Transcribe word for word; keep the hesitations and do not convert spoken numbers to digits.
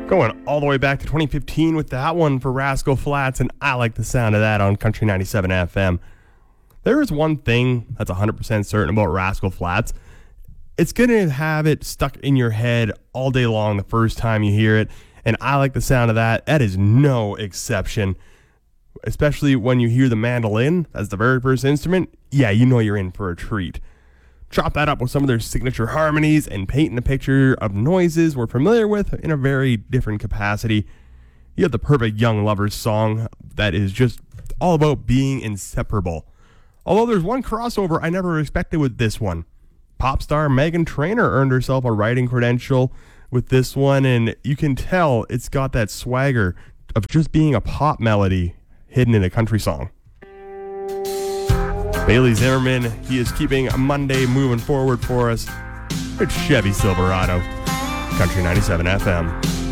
Going all the way back to twenty fifteen with that one for Rascal Flatts, and I like the sound of that on Country ninety-seven F M. There is one thing that's one hundred percent certain about Rascal Flatts. It's going to have it stuck in your head all day long the first time you hear it, and I like the sound of that. That is no exception, especially when you hear the mandolin as the very first instrument. Yeah, you know you're in for a treat. Chop that up with some of their signature harmonies and painting a picture of noises we're familiar with in a very different capacity. You have the perfect Young Lovers song that is just all about being inseparable. Although there's one crossover I never expected with this one. Pop star Meghan Trainor earned herself a writing credential with this one, and you can tell it's got that swagger of just being a pop melody hidden in a country song. Bailey Zimmerman, he is keeping a Monday moving forward for us. It's Chevy Silverado, Country ninety-seven F M.